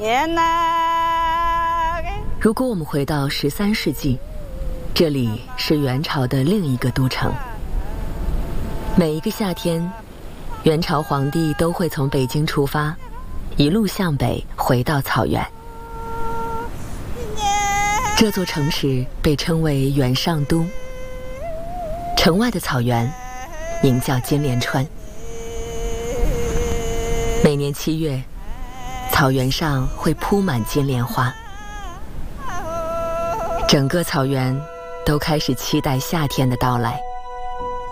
如果我们回到13世纪，这里是元朝的另一个都城。每一个夏天，元朝皇帝都会从北京出发，一路向北回到草原。这座城市被称为元上都，城外的草原名叫金莲川。每年7月，草原上会铺满金莲花，整个草原都开始期待夏天的到来。